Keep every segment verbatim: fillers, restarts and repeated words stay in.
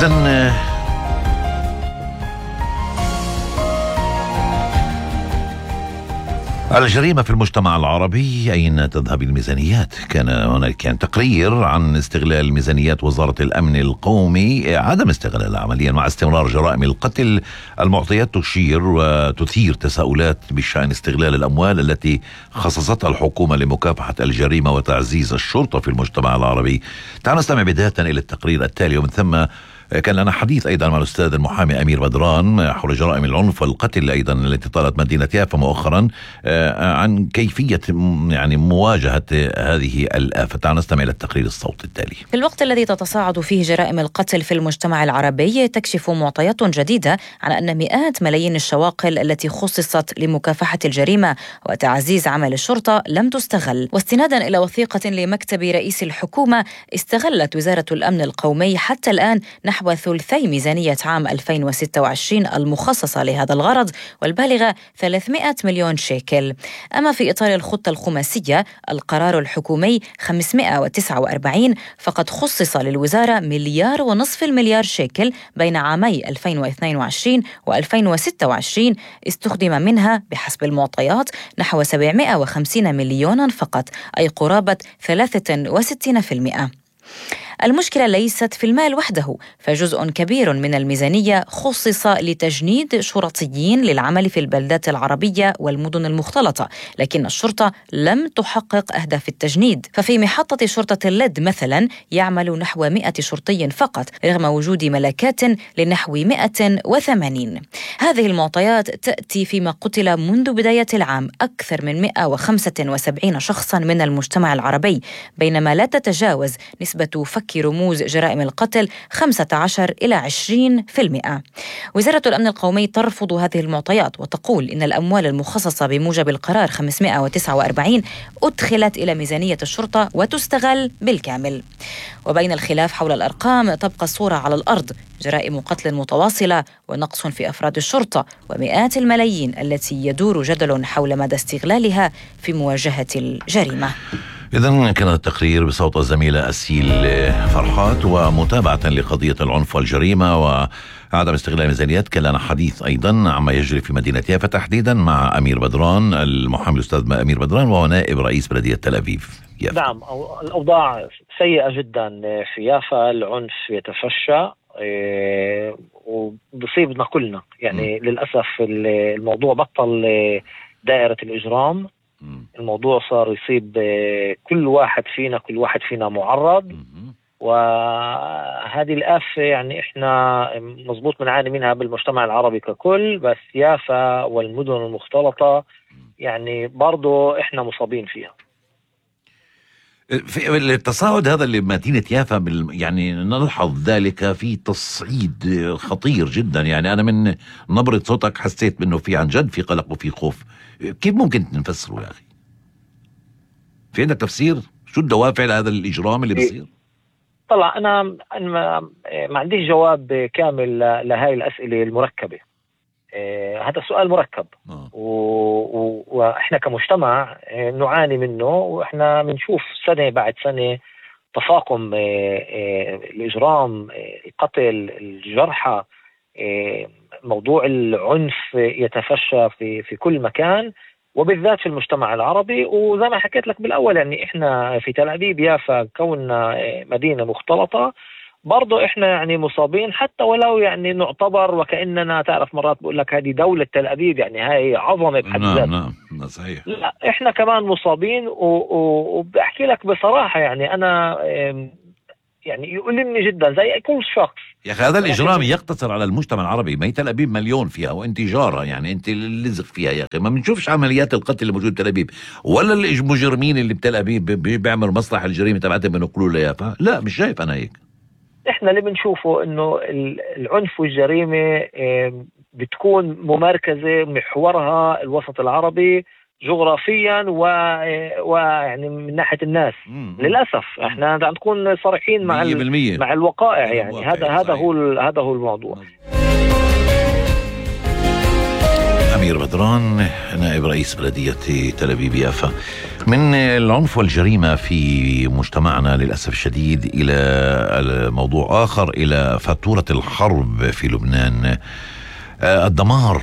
إذن الجريمة في المجتمع العربي، أين تذهب الميزانيات؟ كان هناك كان تقرير عن استغلال ميزانيات وزارة الأمن القومي، عدم استغلالها عمليا مع استمرار جرائم القتل. المعطيات تشير وتثير تساؤلات بشأن استغلال الأموال التي خصصتها الحكومة لمكافحة الجريمة وتعزيز الشرطة في المجتمع العربي. تعالوا نستمع بداية إلى التقرير التالي، ومن ثم كان لنا حديث أيضا مع الأستاذ المحامي أمير بدران حول جرائم العنف والقتل أيضا التي طالت مدينة يافا مؤخرا عن كيفية يعني مواجهة هذه الآفة. تعالوا نستمع إلى التقرير الصوتي التالي. في الوقت الذي تتصاعد فيه جرائم القتل في المجتمع العربي، تكشف معطيات جديدة عن أن مئات ملايين الشواقل التي خصصت لمكافحة الجريمة وتعزيز عمل الشرطة لم تستغل. واستنادا إلى وثيقة لمكتب رئيس الحكومة، استغلت وزارة الأمن القومي حتى الآن نحو ثلثي ميزانية عام ألفين وستة وعشرين المخصصة لهذا الغرض، والبالغة ثلاثمئة مليون شيكل. أما في إطار الخطة الخماسية، القرار الحكومي خمسمئة وتسعة وأربعين، فقد خصص للوزارة مليار ونصف المليار شيكل بين عامي ألفين واثنين وعشرين وألفين وستة وعشرين. استخدم منها بحسب المعطيات نحو سبعمئة وخمسين مليونا فقط، أي قرابة ثلاثة وستين بالمئة. المشكلة ليست في المال وحده، فجزء كبير من الميزانية خصص لتجنيد شرطيين للعمل في البلدات العربية والمدن المختلطة، لكن الشرطة لم تحقق أهداف التجنيد. ففي محطة شرطة اللد مثلا يعمل نحو مئة شرطي فقط، رغم وجود ملكات لنحو مئة وثمانين. هذه المعطيات تأتي فيما قتل منذ بداية العام أكثر من مئة وخمسة وسبعين شخصا من المجتمع العربي، بينما لا تتجاوز نسبة فك رموز جرائم القتل خمسة عشر إلى عشرين بالمئة. وزارة الأمن القومي ترفض هذه المعطيات وتقول إن الأموال المخصصة بموجب القرار خمسمئة وتسعة وأربعين أدخلت إلى ميزانية الشرطة وتستغل بالكامل. وبين الخلاف حول الأرقام تبقى الصورة على الأرض: جرائم قتل متواصلة ونقص في أفراد الشرطة ومئات الملايين التي يدور جدل حول مدى استغلالها في مواجهة الجريمة. إذن كان التقرير بصوت الزميلة أسيل فرحات. ومتابعة لقضية العنف والجريمة وعدم استغلال الميزانيات، كان لنا حديث أيضا عما يجري في مدينة يافا تحديدا مع أمير بدران، المحامي الأستاذ أمير بدران، وهو نائب رئيس بلدية تل أبيب يافا. نعم، الأوضاع سيئة جدا في يافا، العنف يتفشى وبصيبنا كلنا يعني. م. للأسف الموضوع بطل دائرة الإجرام، الموضوع صار يصيب كل واحد فينا، كل واحد فينا معرض. وهذه الآفة يعني إحنا مضبوط بنعاني منها بالمجتمع العربي ككل، بس يافا والمدن المختلطة يعني برضو إحنا مصابين فيها. في التصاعد هذا اللي مدينة يافا يعني نلحظ ذلك في تصعيد خطير جدا. يعني أنا من نبرة صوتك حسيت منه في عن جد في قلق وفي خوف. كيف ممكن نفسره يا أخي؟ في عندك تفسير؟ شو الدوافع لهذا الإجرام اللي بيصير؟ طلع أنا ما, ما عنديش جواب كامل لهاي الأسئلة المركبة. هذا سؤال مركب. آه. و... وإحنا كمجتمع نعاني منه، وإحنا بنشوف سنة بعد سنة تفاقم الإجرام، القتل، الجرحى، موضوع العنف يتفشى في في كل مكان، وبالذات في المجتمع العربي. وزي ما حكيت لك بالأول يعني إحنا في تل أبيب يافا كوننا مدينة مختلطة، برضو إحنا يعني مصابين، حتى ولو يعني نعتبر وكأننا تعرف مرات بقول لك هذه دولة تل أبيب، يعني هاي عظمة بحد ذاتها. نعم نعم صحيح. لا إحنا كمان مصابين، وبحكي لك بصراحة يعني أنا يعني يؤلمني جدا زي كل شخص. يا أخي هذا الإجرام يقتصر على المجتمع العربي، ما هي تل أبيب مليون فيها وأنت جارة، يعني أنت اللي لزق فيها يا أخي. ما بنشوفش عمليات القتل اللي موجود تل أبيب، ولا المجرمين اللي بتل أبيب بيعملوا مصلحة الجريمة تبعتهم بنقلوا ليافا. لا مش شايف أنا هيك. إحنا اللي بنشوفه إنه العنف والجريمة بتكون ممركزة محورها الوسط العربي جغرافيا ويعني من ناحية الناس. مم. للأسف احنا نكون صريحين مع مع الوقائع يعني. هذا هذا هو هذا هو الموضوع. أمير بدران نائب رئيس بلدية تل أبيب يافا. من العنف والجريمة في مجتمعنا للأسف الشديد إلى موضوع آخر، إلى فاتورة الحرب في لبنان، الدمار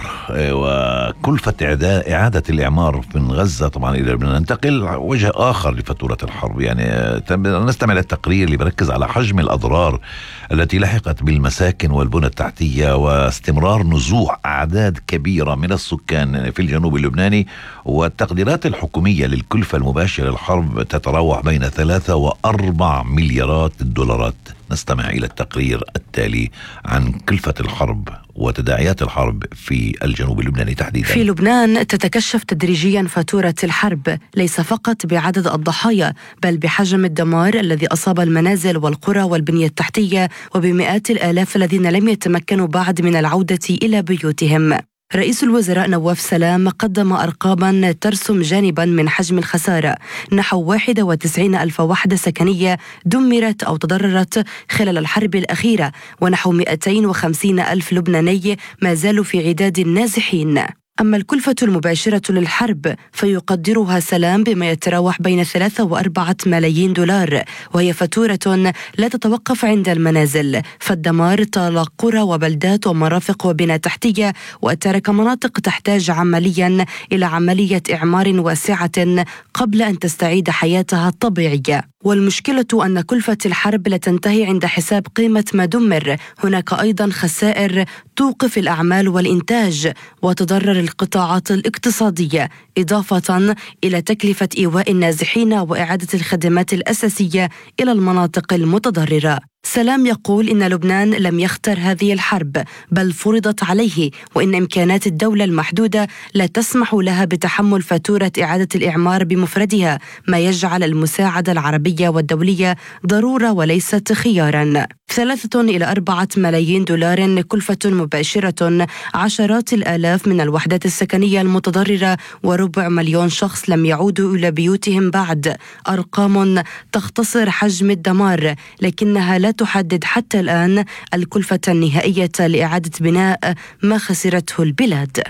وكلفة إعادة الإعمار من غزة طبعا إلى لبنان. ننتقل وجه آخر لفاتورة الحرب، يعني نستمع للتقرير اللي بركز على حجم الأضرار التي لحقت بالمساكن والبنى التحتية واستمرار نزوح أعداد كبيرة من السكان في الجنوب اللبناني، والتقديرات الحكومية للكلفة المباشرة للحرب تتراوح بين ثلاثة وأربع مليارات الدولارات. نستمع إلى التقرير التالي عن كلفة الحرب وتداعيات الحرب في الجنوب اللبناني تحديدا. في لبنان تتكشف تدريجيا فاتورة الحرب، ليس فقط بعدد الضحايا بل بحجم الدمار الذي أصاب المنازل والقرى والبنية التحتية، وبمئات الآلاف الذين لم يتمكنوا بعد من العودة إلى بيوتهم. رئيس الوزراء نواف سلام قدم أرقاما ترسم جانبا من حجم الخسارة، نحو واحد وتسعين ألف وحدة سكنية دمرت أو تضررت خلال الحرب الأخيرة، ونحو مئتين وخمسين ألف لبناني ما زالوا في عداد النازحين. أما الكلفة المباشرة للحرب فيقدرها سلام بما يتراوح بين ثلاثة وأربعة ملايين دولار، وهي فاتورة لا تتوقف عند المنازل، فالدمار طال قرى وبلدات ومرافق وبنى تحتية، وترك مناطق تحتاج عمليا إلى عملية إعمار واسعة قبل أن تستعيد حياتها الطبيعية. والمشكلة أن كلفة الحرب لا تنتهي عند حساب قيمة ما دمر، هناك أيضا خسائر توقف الأعمال والإنتاج وتضرر القطاعات الاقتصادية، إضافة إلى تكلفة إيواء النازحين وإعادة الخدمات الأساسية إلى المناطق المتضررة. سلام يقول إن لبنان لم يختر هذه الحرب بل فرضت عليه، وإن إمكانات الدولة المحدودة لا تسمح لها بتحمل فاتورة إعادة الإعمار بمفردها، ما يجعل المساعدة العربية والدولية ضرورة وليست خيارا. ثلاثة إلى أربعة ملايين دولار كلفة مباشرة، عشرات الآلاف من الوحدات السكنية المتضررة، وربع مليون شخص لم يعودوا إلى بيوتهم بعد. أرقام تختصر حجم الدمار، لكنها لا تحدد حتى الآن الكلفة النهائية لإعادة بناء ما خسرته البلاد.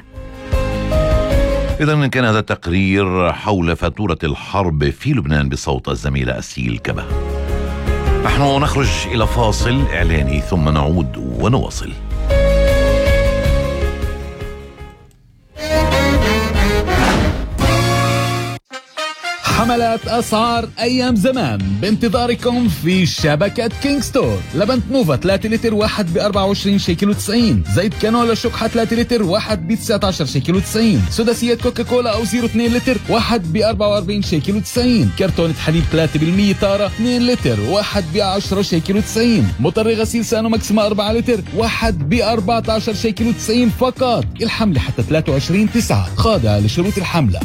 إذن كان هذا التقرير حول فاتورة الحرب في لبنان بصوت الزميلة أسيل كبه. نحن نخرج إلى فاصل إعلاني ثم نعود ونواصل. حملات أسعار أيام زمان بانتظاركم في شبكة كينج ستور. لبن نوفا ثلاثة لتر واحد ب أربعة وعشرين شيكل وتسعين، زيت كانولا شكحة ثلاثة لتر واحد ب تسعة عشر شيكل وتسعين، سداسيات كوكا كولا أو زيرو اثنين لتر واحد ب أربعة وأربعين شيكل وتسعين، كرتونة حليب ثلاثة بالمية تارة اثنين لتر واحد ب عشرة شيكل وتسعين، مطر غسيل سانو ماكسيما أربعة لتر واحد ب أربعة عشر شيكل وتسعين فقط. الحملة حتى ثلاثة وعشرين تسعة، خاضعة لشروط الحملة.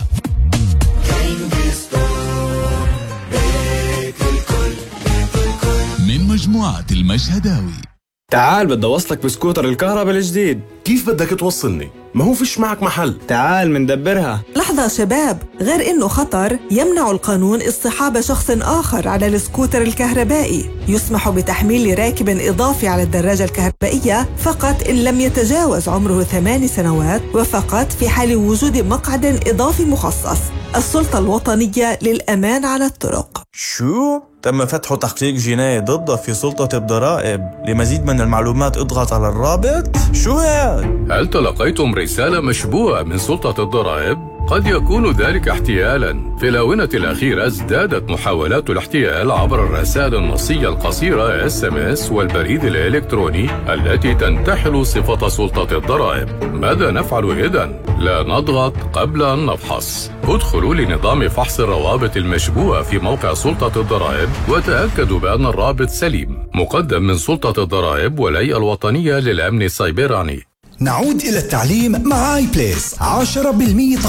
من مجموعة المشهداوي. تعال بدي اوصلك بسكوتر الكهرباء الجديد. كيف بدك توصلني؟ ما هو فيش معك محل. تعال مندبرها. لحظة شباب، غير انه خطر يمنع القانون اصطحاب شخص اخر على السكوتر الكهربائي. يسمح بتحميل راكب اضافي على الدراجة الكهربائية فقط ان لم يتجاوز عمره ثمان سنوات، وفقط في حال وجود مقعد اضافي مخصص. السلطة الوطنية للأمان على الطرق. شو؟ تم فتح تحقيق جنائي ضده في سلطة الضرائب. لمزيد من المعلومات اضغط على الرابط. شو هاد؟ هل تلقيتم رسالة مشبوهة من سلطة الضرائب؟ قد يكون ذلك احتيالاً. في الآونة الأخيرة ازدادت محاولات الاحتيال عبر الرسائل النصية القصيرة إس إم إس والبريد الإلكتروني التي تنتحل صفة سلطة الضرائب. ماذا نفعل إذن؟ لا نضغط قبل أن نفحص. ادخلوا لنظام فحص الروابط المشبوهة في موقع سلطة الضرائب وتأكدوا بأن الرابط سليم. مقدم من سلطة الضرائب والهيئة الوطنية للأمن السيبراني. نعود إلى التعليم مع آي بليس. عشرة بالمئة